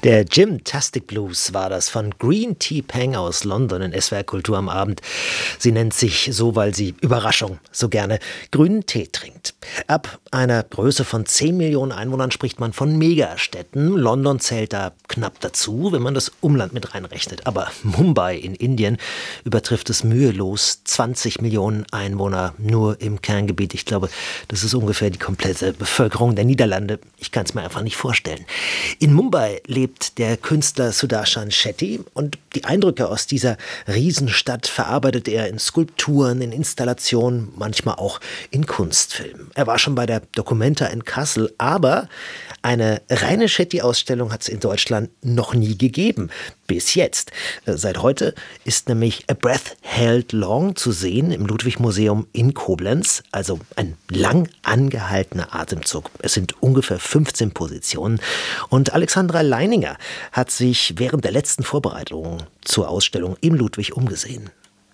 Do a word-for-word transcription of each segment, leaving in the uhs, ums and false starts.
Der Gym-Tastic Blues war das von Green Tea Peng aus London in S W R Kultur am Abend. Sie nennt sich so, weil sie, Überraschung, so gerne grünen Tee trinkt. Ab einer Größe von zehn Millionen Einwohnern spricht man von Megastädten. London zählt da knapp dazu, wenn man das Umland mit reinrechnet. Aber Mumbai in Indien übertrifft es mühelos zwanzig Millionen Einwohner nur im Kerngebiet. Ich glaube, das ist ungefähr die komplette Bevölkerung der Niederlande. Ich kann es mir einfach nicht vorstellen. In Mumbai lebt der Künstler Sudarshan Shetty und die Eindrücke aus dieser Riesenstadt verarbeitet er in Skulpturen, in Installationen, manchmal auch in Kunstfilmen. Er war schon bei der Documenta in Kassel, aber eine reine Shetty-Ausstellung hat es in Deutschland noch nie gegeben. Bis jetzt. Seit heute ist nämlich A Breath Held Long zu sehen im Ludwig-Museum in Koblenz. Also ein lang angehaltener Atemzug. Es sind ungefähr fünfzehn Positionen. Und Alexandra Leininger hat sich während der letzten Vorbereitungen zur Ausstellung im Ludwig umgesehen.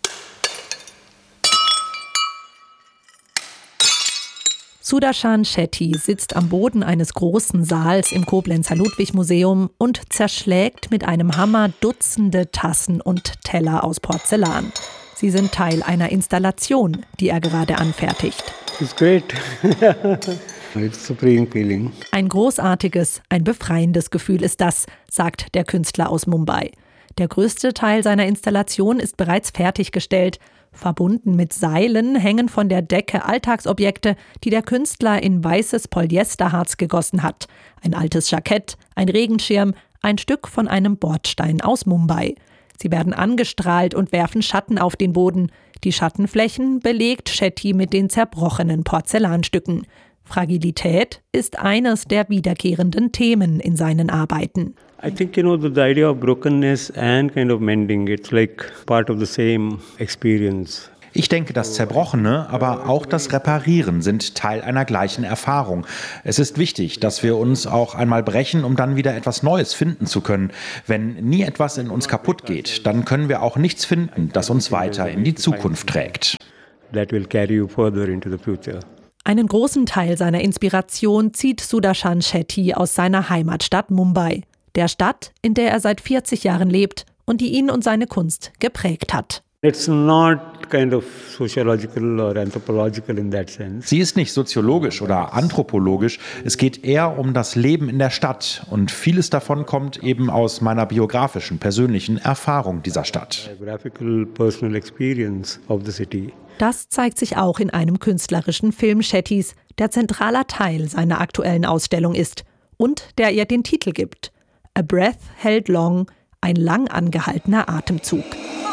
Sudarshan Shetty sitzt am Boden eines großen Saals im Koblenzer Ludwig-Museum und zerschlägt mit einem Hammer Dutzende Tassen und Teller aus Porzellan. Sie sind Teil einer Installation, die er gerade anfertigt. It's great. It's a freeing feeling. Ein großartiges, ein befreiendes Gefühl ist das, sagt der Künstler aus Mumbai. Der größte Teil seiner Installation ist bereits fertiggestellt. Verbunden mit Seilen hängen von der Decke Alltagsobjekte, die der Künstler in weißes Polyesterharz gegossen hat. Ein altes Jackett, ein Regenschirm, ein Stück von einem Bordstein aus Mumbai. Sie werden angestrahlt und werfen Schatten auf den Boden. Die Schattenflächen belegt Shetty mit den zerbrochenen Porzellanstücken. Fragilität ist eines der wiederkehrenden Themen in seinen Arbeiten. I think, you know, the, the idea of brokenness and kind of mending, it's like part of the same experience. Ich denke, das Zerbrochene, aber auch das Reparieren sind Teil einer gleichen Erfahrung. Es ist wichtig, dass wir uns auch einmal brechen, um dann wieder etwas Neues finden zu können. Wenn nie etwas in uns kaputt geht, dann können wir auch nichts finden, das uns weiter in die Zukunft trägt. That will carry you further into the future. Einen großen Teil seiner Inspiration zieht Sudarshan Shetty aus seiner Heimatstadt Mumbai. Der Stadt, in der er seit vierzig Jahren lebt und die ihn und seine Kunst geprägt hat. It's not kind of sociological or anthropological in that sense. Sie ist nicht soziologisch oder anthropologisch. Es geht eher um das Leben in der Stadt. Und vieles davon kommt eben aus meiner biografischen, persönlichen Erfahrung dieser Stadt. Biographical personal experience of the city. Das zeigt sich auch in einem künstlerischen Film Shettys, der zentraler Teil seiner aktuellen Ausstellung ist und der ihr den Titel gibt. A Breath Held Long, ein lang angehaltener Atemzug.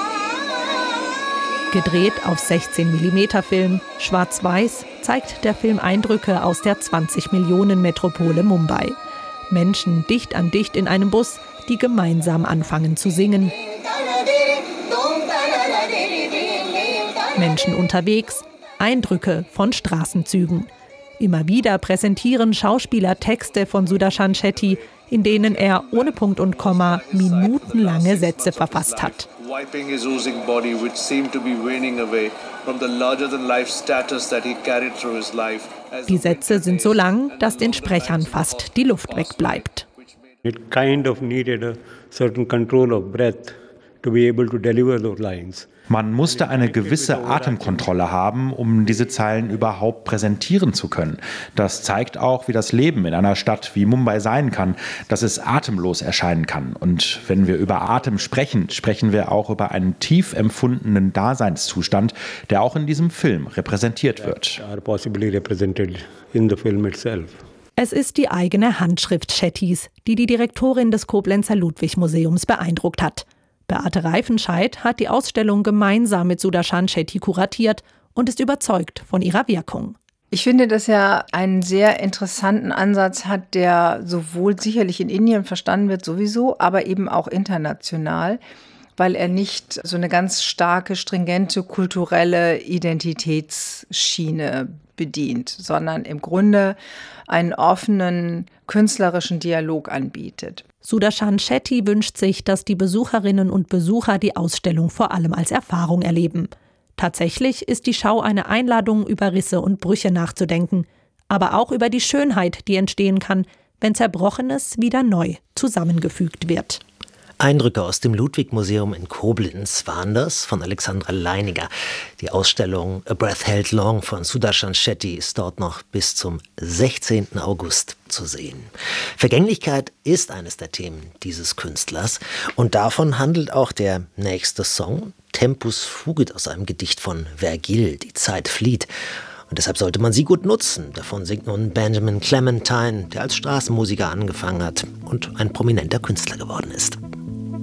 Gedreht auf sechzehn Millimeter Film, schwarz-weiß, zeigt der Film Eindrücke aus der zwanzig Millionen Metropole Mumbai. Menschen dicht an dicht in einem Bus, die gemeinsam anfangen zu singen. Menschen unterwegs, Eindrücke von Straßenzügen. Immer wieder präsentieren Schauspieler Texte von Sudarshan Shetty, in denen er ohne Punkt und Komma minutenlange Sätze verfasst hat. Wiping his oozing body, which seemed to be waning away from the larger-than-life status that he carried through his life. Die Sätze sind so lang, dass den Sprechern fast die Luft wegbleibt. It kind of needed a certain control of breath to be able to deliver those lines. Man musste eine gewisse Atemkontrolle haben, um diese Zeilen überhaupt präsentieren zu können. Das zeigt auch, wie das Leben in einer Stadt wie Mumbai sein kann, dass es atemlos erscheinen kann. Und wenn wir über Atem sprechen, sprechen wir auch über einen tief empfundenen Daseinszustand, der auch in diesem Film repräsentiert wird. Es ist die eigene Handschrift Shettys, die die Direktorin des Koblenzer Ludwig-Museums beeindruckt hat. Beate Reifenscheid hat die Ausstellung gemeinsam mit Sudarshan Shetty kuratiert und ist überzeugt von ihrer Wirkung. Ich finde, dass er einen sehr interessanten Ansatz hat, der sowohl sicherlich in Indien verstanden wird sowieso, aber eben auch international, weil er nicht so eine ganz starke, stringente kulturelle Identitätsschiene bedient, sondern im Grunde einen offenen künstlerischen Dialog anbietet. Sudarshan Shetty wünscht sich, dass die Besucherinnen und Besucher die Ausstellung vor allem als Erfahrung erleben. Tatsächlich ist die Schau eine Einladung, über Risse und Brüche nachzudenken, aber auch über die Schönheit, die entstehen kann, wenn Zerbrochenes wieder neu zusammengefügt wird. Eindrücke aus dem Ludwig-Museum in Koblenz waren das von Alexandra Leininger. Die Ausstellung A Breath Held Long von Sudarshan Shetty ist dort noch bis zum sechzehnten August zu sehen. Vergänglichkeit ist eines der Themen dieses Künstlers und davon handelt auch der nächste Song, Tempus Fugit, aus einem Gedicht von Vergil, Die Zeit flieht. Und deshalb sollte man sie gut nutzen. Davon singt nun Benjamin Clementine, der als Straßenmusiker angefangen hat und ein prominenter Künstler geworden ist.